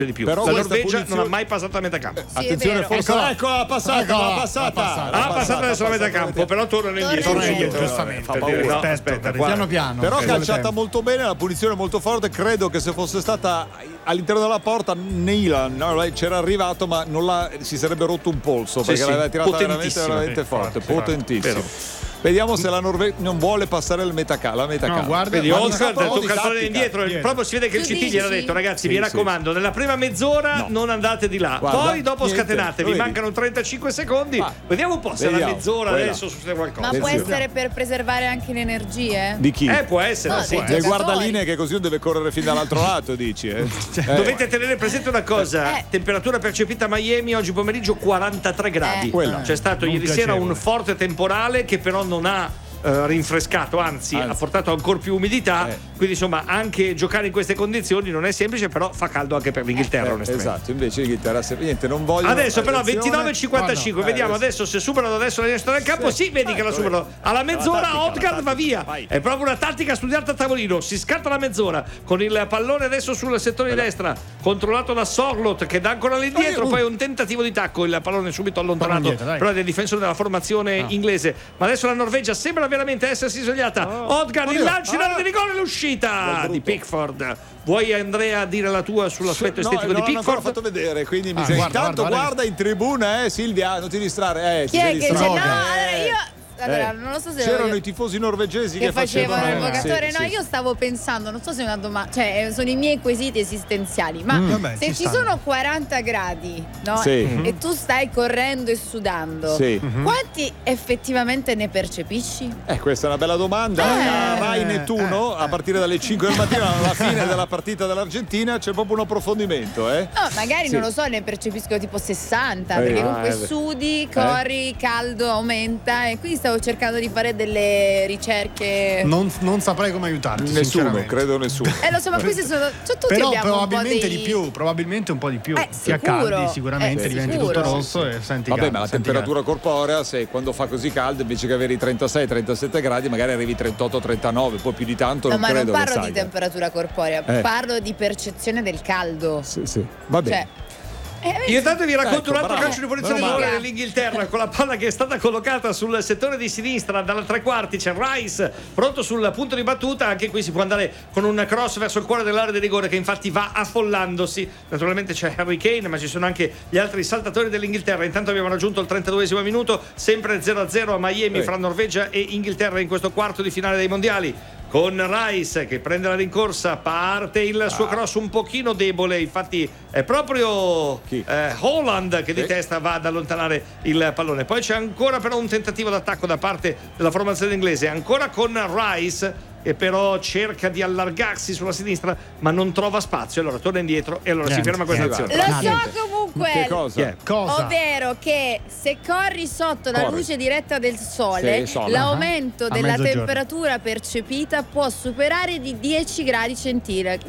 di più. Però la questa Norvegia non ha mai passato la metà campo. Sì, attenzione, forse l'ha passata verso la metà campo, però tornano indietro. Giustamente. Fa paura. Aspetta, piano piano. Però Vuole calciata tempo. molto bene, la punizione molto forte. Credo che se fosse stata all'interno della porta, Nilan c'era arrivato, ma non si sarebbe rotto un polso perché l'aveva tirata veramente forte, potentissimo. Vediamo se la Norvegia non vuole passare la metà campo. No, guarda, vedi, Oscar tocca il pallone tattica. indietro. Proprio si vede che il Tu CT gli ha dici? detto: ragazzi, Sì, mi raccomando, nella prima mezz'ora non andate di là. Guarda, Poi dopo niente, scatenatevi. lo vedi? Mancano 35 secondi. Vediamo un po' se Vediamo. la mezz'ora Quella. adesso succede qualcosa. Ma può essere per preservare anche le energie? Di chi? Può essere, No, sì. dei Del giocatori. guardalinee che così non deve correre fin dall'altro lato, dici? Dovete tenere presente una cosa: temperatura percepita a Miami oggi pomeriggio 43 gradi. Quella. C'è stato Non ieri sera piacevole. un forte temporale che però non ha rinfrescato, anzi ha portato ancora più umidità, quindi insomma anche giocare in queste condizioni non è semplice, però fa caldo anche per l'Inghilterra, onestamente. Esatto, invece l'Inghilterra niente, non voglio. Adesso però attenzione. 29-55, vediamo adesso se superano adesso la destra del campo. Sì, vedi che la superano. Alla mezz'ora Odgaard va via. È proprio una tattica studiata a tavolino. Si scatta la mezz'ora con il pallone adesso sul settore di destra, controllato da Sorloth che dà ancora all'indietro, poi un tentativo di tacco, il pallone subito allontanato indietro, dai. però è del difensore della formazione inglese. Ma adesso la Norvegia sembra veramente essersi svegliata. Odgaard, il lancio in area di rigore e l'uscita di Pickford. Vuoi, Andrea, dire la tua sull'aspetto estetico di non l'ho ancora Pickford? fatto vedere, quindi mi guarda, intanto guarda. guarda in tribuna, Silvia, non ti distrarre. Chi è che c'è? No, distrarre. allora, non lo so se C'erano i tifosi norvegesi che facevano il giocatore. Sì, No, sì. io stavo pensando, non so se è una domanda, cioè sono i miei quesiti esistenziali, ma Vabbè, se ci sono 40 gradi, no? Sì. E tu stai correndo e sudando, Sì. quanti effettivamente ne percepisci? Questa è una bella domanda. A Rai Nettuno, a partire dalle 5 del mattino alla fine della partita dell'Argentina, c'è proprio un approfondimento, No, magari non lo so, ne percepisco tipo 60, perché comunque sudi, corri, caldo aumenta, e quindi stavo cercando di fare delle ricerche. Non saprei come aiutarti. Nessuno, sinceramente. credo nessuno. Lo so, ma questi sono. Cioè, tutti Però abbiamo probabilmente un po' di più, probabilmente un po' di più. Ti sicuro. accaldi sicuramente, diventi sicuro. tutto rosso e senti Vabbè, caldo, ma la senti temperatura corporea, se quando fa così caldo, invece che avere i 36-37 gradi, magari arrivi 38-39, poi più di tanto No, non ma non credo che parlo di salga. temperatura corporea, parlo di percezione del caldo. Sì. Va bene. Cioè, Io intanto vi racconto un altro bravo. calcio di punizione di Meno rigore male. dell'Inghilterra con la palla che è stata collocata sul settore di sinistra dalla tre quarti. C'è Rice pronto sul punto di battuta. Anche qui si può andare con un cross verso il cuore dell'area di rigore, che infatti va affollandosi. Naturalmente c'è Harry Kane, ma ci sono anche gli altri saltatori dell'Inghilterra. Intanto abbiamo raggiunto il 32esimo minuto, sempre 0-0 a Miami fra Norvegia e Inghilterra in questo quarto di finale dei mondiali, con Rice che prende la rincorsa, parte il suo cross un pochino debole, infatti è proprio Haaland che di testa va ad allontanare il pallone. Poi c'è ancora però un tentativo d'attacco da parte della formazione inglese, ancora con Rice, che però cerca di allargarsi sulla sinistra ma non trova spazio, allora torna indietro e allora si ferma questa azione. lo so comunque. Che cosa? Cosa? Ovvero che se corri sotto la luce diretta del sole, Sì, sole. l'aumento A della mezzogiorno. temperatura percepita può superare di 10 gradi centigradi.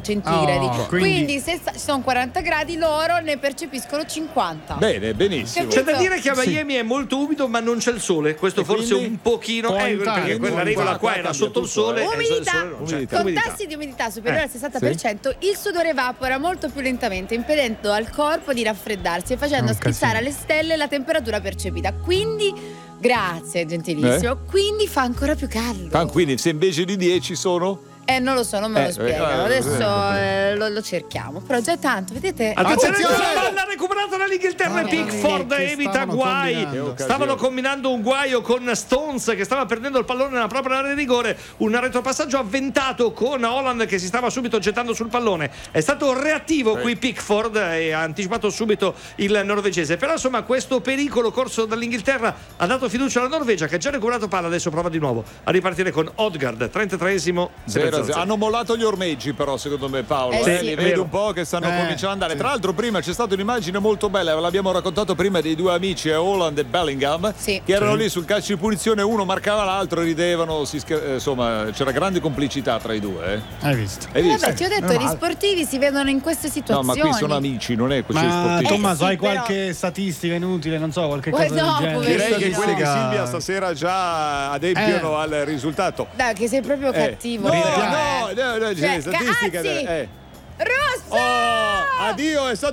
Quindi se ci sono 40 gradi, loro ne percepiscono 50. Bene, benissimo. C'è da dire che a Miami è molto umido ma non c'è il sole, questo E forse quindi un pochino può perché aiutare, quella può regola aiutare. qua era Qua sotto il cambia tutto, sole e il Umidità. sole non c'è. Umidità. Con tassi di umidità superiori al 60%, il sudore evapora molto più lentamente, impedendo al corpo di raffreddarsi e facendo Un schizzare casino. alle stelle la temperatura percepita. Quindi, grazie, gentilissimo. Quindi fa ancora più caldo. Quindi se invece di 10 sono? Non lo so, non me lo spiegano. Adesso eh. lo cerchiamo. Però già tanto, vedete. Attenzione, Attenzione! la palla recuperata dall'Inghilterra e Pickford che evita stavano guai. combinando. Stavano combinando un guaio con Stones che stava perdendo il pallone nella propria area di rigore. Un retropassaggio avventato con Haaland che si stava subito gettando sul pallone. È stato reattivo qui Pickford e ha anticipato subito il norvegese. Però insomma questo pericolo corso dall'Inghilterra ha dato fiducia alla Norvegia, che ha già recuperato palla. Adesso prova di nuovo a ripartire con Odgaard, 33esimo. 0-0. Hanno mollato gli ormeggi però secondo me, Paolo. Sì, Li è vedi vero. un po' che stanno cominciando ad andare. sì. Tra l'altro prima c'è stata un'immagine molto bella, l'abbiamo raccontato prima, dei due amici Haaland e Bellingham, Sì. che erano lì sul calcio di punizione, uno marcava l'altro, ridevano, insomma c'era grande complicità tra i due. Hai visto? Hai visto? Vabbè, ti ho detto, meno gli male. sportivi si vedono in queste No, situazioni. ma qui sono amici, non è così Ma sportivo. Tommaso, sì, hai però- qualche statistica inutile, non so, qualche Poi cosa no, del genere? poverino. Direi che quelli che Statistica- Silvia stasera già adempiono al risultato. Dai, che sei proprio cattivo. No, Rivediamo. no, Cioè, statistica. Cazzi! Rosso! Addio, è stato